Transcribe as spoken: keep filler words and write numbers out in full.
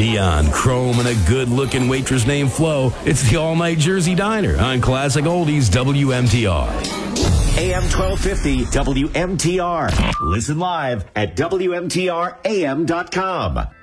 Neon, chrome, and a good-looking waitress named Flo. It's the All-Night Jersey Diner on Classic Oldies W M T R. A M twelve fifty W M T R. Listen live at W M T R A M dot com.